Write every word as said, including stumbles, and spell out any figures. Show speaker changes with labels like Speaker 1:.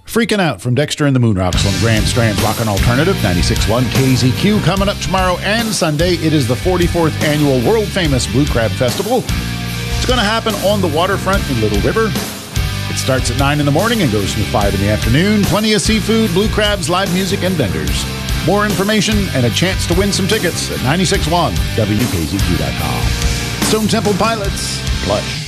Speaker 1: Freaking Out from Dexter and the Moonrocks on Grand Strand's Rockin' Alternative, ninety-six point one K Z Q. Coming up tomorrow and Sunday, it is the forty-fourth annual world-famous Blue Crab Festival. It's going to happen on the waterfront in Little River. It starts at nine in the morning and goes through five in the afternoon. Plenty of seafood, blue crabs, live music, and vendors. More information and a chance to win some tickets at ninety-six point one W K Z Q dot com. Stone Temple Pilots, Plush.